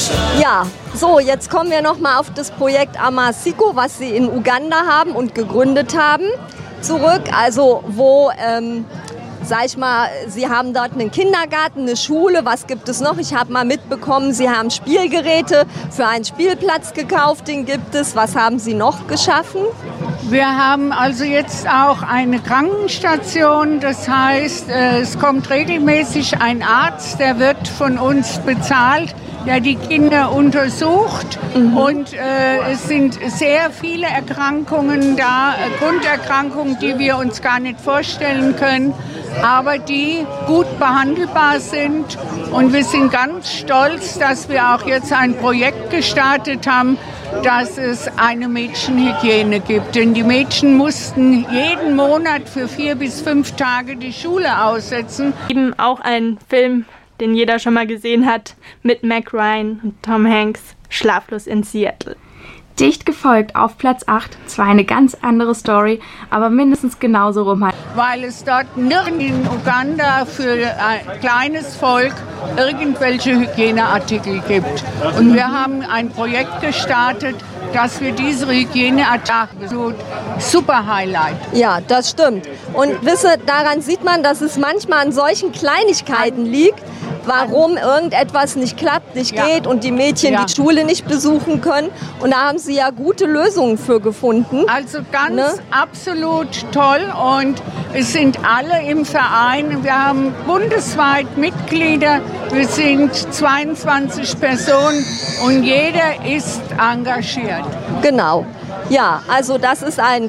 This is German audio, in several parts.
Ja, so, jetzt kommen wir nochmal auf das Projekt Amasiko, was Sie in Uganda haben und gegründet haben, zurück. Also wo, sag ich mal, Sie haben dort einen Kindergarten, eine Schule, was gibt es noch? Ich habe mal mitbekommen, Sie haben Spielgeräte für einen Spielplatz gekauft, den gibt es. Was haben Sie noch geschaffen? Wir haben also jetzt auch eine Krankenstation, das heißt, es kommt regelmäßig ein Arzt, der wird von uns bezahlt, der die Kinder untersucht und es sind sehr viele Erkrankungen da, Grunderkrankungen, die wir uns gar nicht vorstellen können, aber die gut behandelbar sind und wir sind ganz stolz, dass wir auch jetzt ein Projekt gestartet haben, dass es eine Mädchenhygiene gibt. Denn die Mädchen mussten jeden Monat für 4 bis 5 Tage die Schule aussetzen. Eben auch ein Film, den jeder schon mal gesehen hat, mit Meg Ryan und Tom Hanks, Schlaflos in Seattle. Dicht gefolgt auf Platz 8, zwar eine ganz andere Story, aber mindestens genauso romantisch. Weil es dort nirgends in Uganda für ein kleines Volk irgendwelche Hygieneartikel gibt. Und wir haben ein Projekt gestartet, dass wir diese Hygieneartikel, super Highlight. Ja, das stimmt. Und wisse, daran sieht man, dass es manchmal an solchen Kleinigkeiten liegt, warum irgendetwas nicht klappt, nicht geht und die Mädchen die Schule nicht besuchen können. Und da haben Sie ja gute Lösungen für gefunden. Also ganz absolut toll und es sind alle im Verein. Wir haben bundesweit Mitglieder. Wir sind 22 Personen und jeder ist engagiert. Genau. Ja, also das ist ein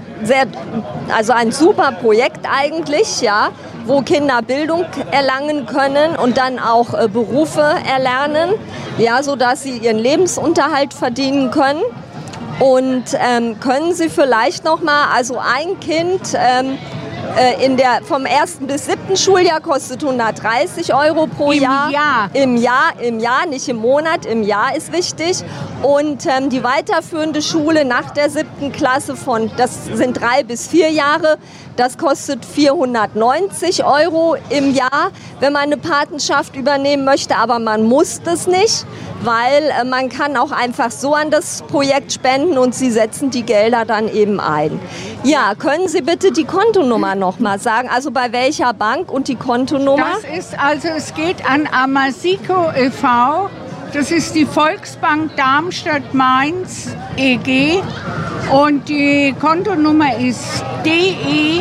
super Projekt eigentlich, ja, wo Kinder Bildung erlangen können und dann auch Berufe erlernen, ja, sodass sie ihren Lebensunterhalt verdienen können. Und können Sie vielleicht noch mal, also ein Kind vom 1. bis 7. Schuljahr kostet 130 € pro Jahr. Im Jahr, nicht im Monat, im Jahr ist wichtig. Und die weiterführende Schule nach der 7. Klasse das sind 3 bis 4 Jahre, das kostet 490 € im Jahr, wenn man eine Patenschaft übernehmen möchte. Aber man muss das nicht, weil man kann auch einfach so an das Projekt spenden und Sie setzen die Gelder dann eben ein. Ja, können Sie bitte die Kontonummer noch mal sagen? Also bei welcher Bank und die Kontonummer? Es geht an Amasiko e.V., das ist die Volksbank Darmstadt-Mainz e.G. und die Kontonummer ist DE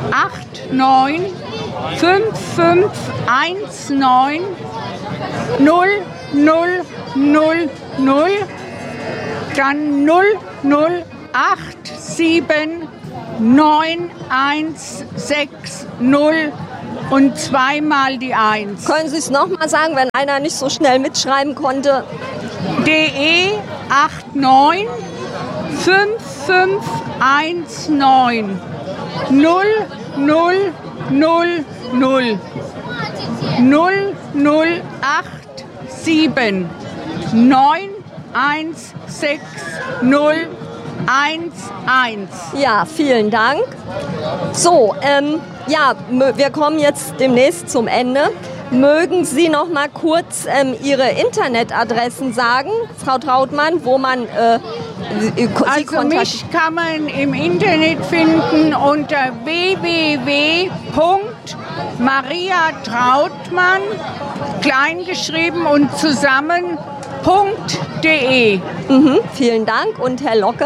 895519 0000 dann 0087 9160 und zweimal die 1. Können Sie es nochmal sagen, wenn einer nicht so schnell mitschreiben konnte? DE 895519 0000 0087 9160 11. Ja, vielen Dank. So, wir kommen jetzt demnächst zum Ende. Mögen Sie noch mal kurz Ihre Internetadressen sagen, Frau Trautmann, wo man Sie kontaktiert? Mich kann man im Internet finden unter www.mariatrautmann, kleingeschrieben und zusammen.de. Vielen Dank. Und Herr Locke?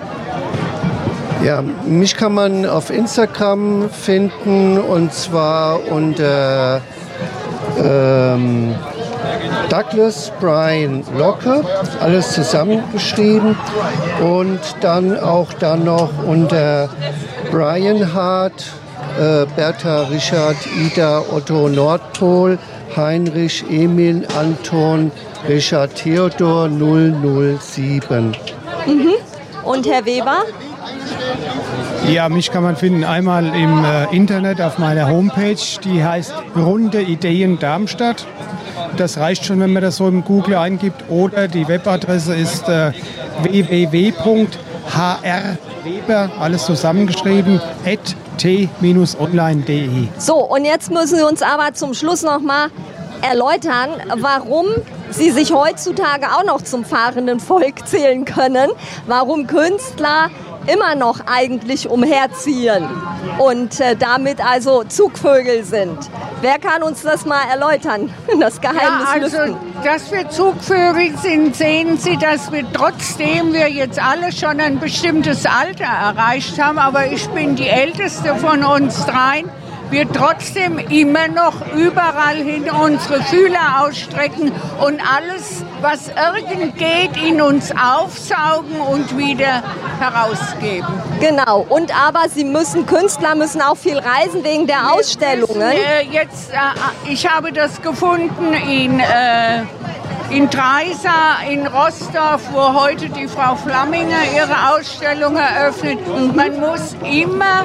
Ja, mich kann man auf Instagram finden und zwar unter Douglas Brian Locke, alles zusammengeschrieben und dann noch unter Brian Hart, Bertha Richard Ida Otto Nordpol Heinrich Emil Anton Richard Theodor 007. Und Herr Weber? Ja, mich kann man finden einmal im Internet auf meiner Homepage, die heißt Runde Ideen Darmstadt. Das reicht schon, wenn man das so im Google eingibt. Oder die Webadresse ist www.hrweber, alles zusammengeschrieben, @t-online.de. So, und jetzt müssen Sie uns aber zum Schluss noch mal erläutern, warum sie sich heutzutage auch noch zum fahrenden Volk zählen können, warum Künstler immer noch eigentlich umherziehen und damit also Zugvögel sind. Wer kann uns das mal erläutern, das Geheimnis lüften? Dass wir Zugvögel sind, sehen Sie, dass wir trotzdem wir jetzt alle schon ein bestimmtes Alter erreicht haben, aber ich bin die Älteste von uns dreien, wir trotzdem immer noch überall hin unsere Fühler ausstrecken und alles, was irgend geht, in uns aufsaugen und wieder herausgeben. Genau, und aber Künstler müssen auch viel reisen wegen der Ausstellungen. Ich habe das gefunden in Treisa, in Rostow, wo heute die Frau Flamminger ihre Ausstellung eröffnet. Man muss immer,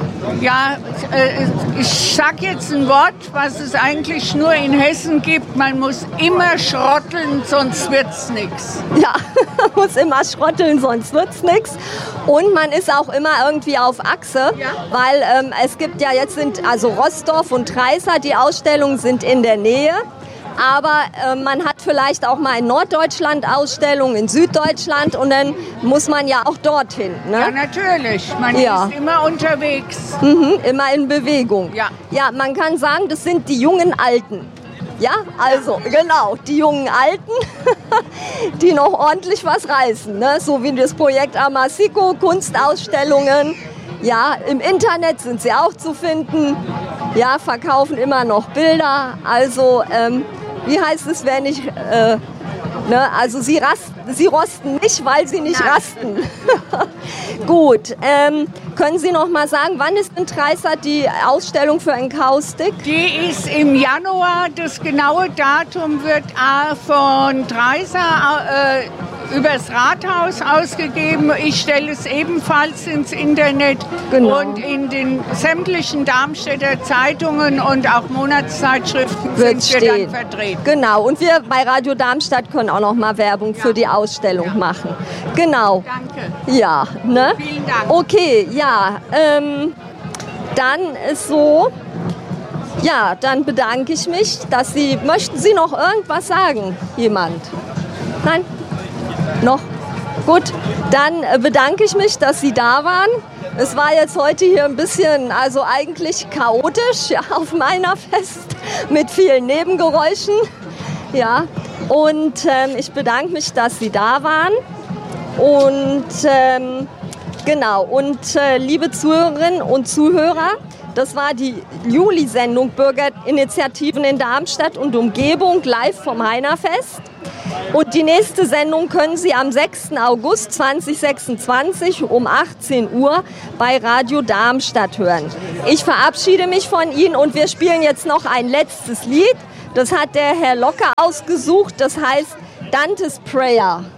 ich sage jetzt ein Wort, was es eigentlich nur in Hessen gibt, man muss immer schrotteln, sonst wird's nichts. Ja, man muss immer schrotteln, sonst wird's nichts. Und man ist auch immer irgendwie auf Achse, weil es gibt ja jetzt also Rostow und Treisa, die Ausstellungen sind in der Nähe. Aber man hat vielleicht auch mal in Norddeutschland Ausstellungen, in Süddeutschland und dann muss man ja auch dorthin. Ne? Ja, natürlich. Man ist immer unterwegs. Immer in Bewegung. Ja, man kann sagen, das sind die jungen Alten. Ja, also genau, die jungen Alten, die noch ordentlich was reißen. Ne? So wie das Projekt Amasico, Kunstausstellungen. Ja, im Internet sind sie auch zu finden. Ja, verkaufen immer noch Bilder. Also, wie heißt es, wenn ich, also sie rosten nicht, weil sie nicht rasten. Gut, können Sie noch mal sagen, wann ist in Treisa die Ausstellung für Enkaustik? Die ist im Januar, das genaue Datum wird von Treisa übers Rathaus ausgegeben. Ich stelle es ebenfalls ins Internet und in den sämtlichen Darmstädter Zeitungen und auch Monatszeitschriften sind wir dann vertreten. Genau, und wir bei Radio Darmstadt können auch noch mal Werbung für die Ausstellung machen. Genau. Danke. Ja, ne? Vielen Dank. Okay, ja, dann ist so. Ja, dann bedanke ich mich, möchten Sie noch irgendwas sagen? Jemand? Nein? Noch? Gut, dann bedanke ich mich, dass Sie da waren. Es war jetzt heute hier ein bisschen, also eigentlich chaotisch, ja, auf meiner Fest mit vielen Nebengeräuschen. Ja, und ich bedanke mich, dass Sie da waren. Und genau, und liebe Zuhörerinnen und Zuhörer, das war die Juli-Sendung Bürgerinitiativen in Darmstadt und Umgebung live vom Heinerfest. Und die nächste Sendung können Sie am 6. August 2026 um 18 Uhr bei Radio Darmstadt hören. Ich verabschiede mich von Ihnen und wir spielen jetzt noch ein letztes Lied. Das hat der Herr Locker ausgesucht, das heißt Dante's Prayer.